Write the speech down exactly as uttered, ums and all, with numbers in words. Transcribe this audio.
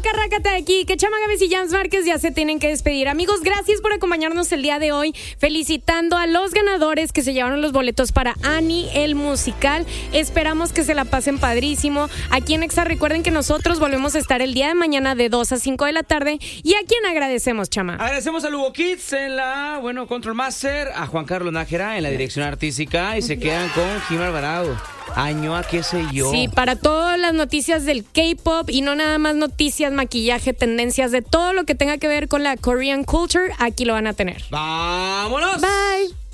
Rácate, rácate aquí, que Chama Gavis y Jams Márquez ya se tienen que despedir. Amigos, gracias por acompañarnos el día de hoy, felicitando a los ganadores que se llevaron los boletos para Annie, el musical. Esperamos que se la pasen padrísimo. Aquí en Exa, recuerden que nosotros volvemos a estar el día de mañana de dos a cinco de la tarde. ¿Y a quién agradecemos, Chama? Agradecemos a Lugo Kids en la, bueno, Control Master, a Juan Carlos Nájera en la dirección artística y se quedan con Jimmy Alvarado. Añoa, qué sé yo. Sí, para todas las noticias del K-pop y no nada más noticias, maquillaje, tendencias, de todo lo que tenga que ver con la Korean culture, aquí lo van a tener. ¡Vámonos! Bye.